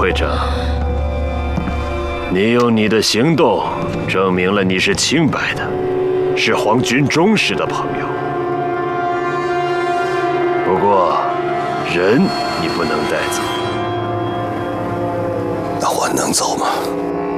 会长，你用你的行动证明了你是清白的，是皇军忠实的朋友。不过，人你不能带走。 那我能走吗？